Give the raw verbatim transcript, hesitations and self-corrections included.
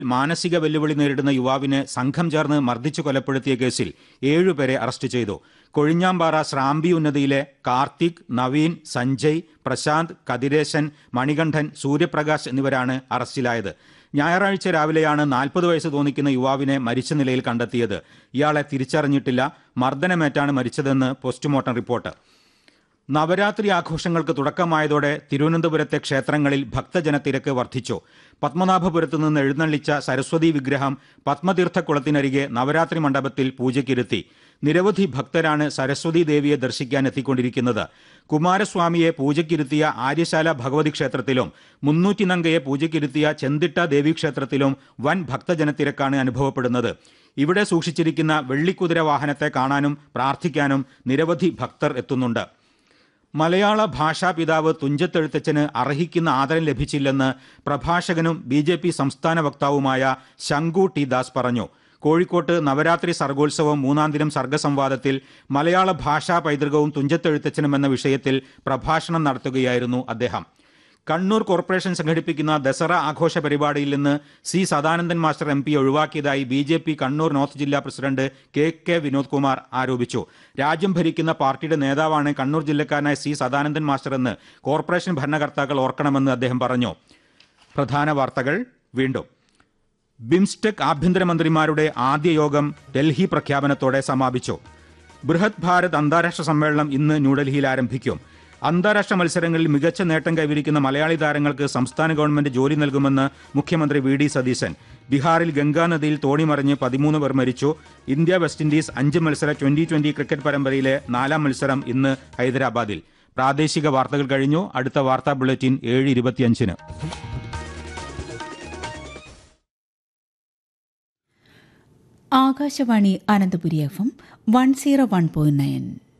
മാനസിക വെല്ലുവിളി നേരിടുന്ന യുവാവിനെ സംഘം ചേർന്ന് മർദ്ദിച്ചു കൊലപ്പെടുത്തിയ കേസിൽ ഏഴുപേരെ അറസ്റ്റ് ചെയ്തു. കൊഴിഞ്ഞാമ്പാറ ശ്രാമ്പി ഉന്നതിയിലെ കാർത്തിക്, നവീൻ, സഞ്ജയ്, പ്രശാന്ത്, കതിരേശൻ, മണികണ്ഠൻ, സൂര്യപ്രകാശ് എന്നിവരാണ് അറസ്റ്റിലായത്. ഞായറാഴ്ച രാവിലെയാണ് നാൽപ്പത് വയസ്സ് തോന്നിക്കുന്ന യുവാവിനെ മരിച്ച നിലയിൽ കണ്ടെത്തിയത്. ഇയാളെ തിരിച്ചറിഞ്ഞിട്ടില്ല. മർദ്ദനമേറ്റാണ് മരിച്ചതെന്ന് പോസ്റ്റ്മോർട്ടം റിപ്പോർട്ട്. നവരാത്രി ആഘോഷങ്ങൾക്ക് തുടക്കമായതോടെ തിരുവനന്തപുരത്തെ ക്ഷേത്രങ്ങളിൽ ഭക്തജനത്തിരക്ക് വർദ്ധിച്ചു. പത്മനാഭപുരത്തു നിന്ന് എഴുന്നള്ളിച്ച സരസ്വതി വിഗ്രഹം പത്മതീർത്ഥക്കുളത്തിനരികെ നവരാത്രി മണ്ഡപത്തിൽ പൂജയ്ക്കിരുത്തി. നിരവധി ഭക്തരാണ് സരസ്വതി ദേവിയെ ദർശിക്കാൻ എത്തിക്കൊണ്ടിരിക്കുന്നത്. കുമാരസ്വാമിയെ പൂജയ്ക്കിരുത്തിയ ആര്യശാല ഭഗവതി ക്ഷേത്രത്തിലും മുന്നൂറ്റിനങ്കയെ പൂജയ്ക്കിരുത്തിയ ചെന്തിട്ട ദേവീക്ഷേത്രത്തിലും വൻ ഭക്തജനത്തിരക്കാണ് അനുഭവപ്പെടുന്നത്. ഇവിടെ സൂക്ഷിച്ചിരിക്കുന്ന വെള്ളിക്കുതിര വാഹനത്തെ കാണാനും പ്രാർത്ഥിക്കാനും നിരവധി ഭക്തർ എത്തുന്നുണ്ട്. മലയാള ഭാഷാ പിതാവ് തുഞ്ചത്തെഴുത്തച്ഛന് അർഹിക്കുന്ന ആദരം ലഭിച്ചില്ലെന്ന് പ്രഭാഷകനും ബി ജെ പി സംസ്ഥാന വക്താവുമായ ശങ്കു ടി ദാസ് പറഞ്ഞു. കോഴിക്കോട്ട് നവരാത്രി സർഗോത്സവം മൂന്നാം ദിനം സർഗസംവാദത്തിൽ മലയാള ഭാഷാ പൈതൃകവും തുഞ്ചത്തെഴുത്തച്ഛനും എന്ന വിഷയത്തിൽ പ്രഭാഷണം നടത്തുകയായിരുന്നു അദ്ദേഹം. കണ്ണൂർ കോർപ്പറേഷൻ സംഘടിപ്പിക്കുന്ന ദസറ ആഘോഷ പരിപാടിയിൽ നിന്ന് C Sadanandan master M P ഒഴിവാക്കിയതായി B J P Kannur north ജില്ലാ president K K Vinod Kumar ആരോപിച്ചു. രാജ്യം ഭരിക്കുന്ന പാർട്ടിയുടെ നേതാവാണ് കണ്ണൂർ ജില്ലക്കാരനായ സി സദാനന്ദൻ മാസ്റ്റർ എന്ന് കോർപ്പറേഷൻ ഭരണകർത്താക്കൾ ഓർക്കണമെന്ന് അദ്ദേഹം പറഞ്ഞു. പ്രധാന വാർത്തകൾ വീണ്ടും. ബിംസ്റ്റെക് ആഭ്യന്തരമന്ത്രിമാരുടെ ആദ്യ യോഗം ഡൽഹി പ്രഖ്യാപനത്തോടെ സമാപിച്ചു. ബൃഹത് ഭാരത് അന്താരാഷ്ട്ര സമ്മേളനം ഇന്ന് ന്യൂഡൽഹിയിൽ ആരംഭിക്കും. അന്താരാഷ്ട്ര മത്സരങ്ങളിൽ മികച്ച നേട്ടം കൈവരിക്കുന്ന മലയാളി താരങ്ങൾക്ക് സംസ്ഥാന ഗവൺമെന്റ് ജോലി നൽകുമെന്ന് മുഖ്യമന്ത്രി വി ഡി സതീശൻ. ബീഹാറിൽ ഗംഗാനദിയിൽ തോണിമറിഞ്ഞ് പതിമൂന്ന് പേർ മരിച്ചു. ഇന്ത്യ വെസ്റ്റ് ഇൻഡീസ് അഞ്ച് മത്സര ട്വന്റി ട്വന്റി ക്രിക്കറ്റ് പരമ്പരയിലെ നാലാം മത്സരം ഇന്ന് ഹൈദരാബാദിൽ. പ്രാദേശിക വാർത്തകൾ കഴിഞ്ഞു. അടുത്ത വാർത്താ ബുള്ളറ്റിൻ ഏഴ് ഇരുപത്തിയഞ്ചിന്. Akashvani Ananthapuri F M one zero one point nine.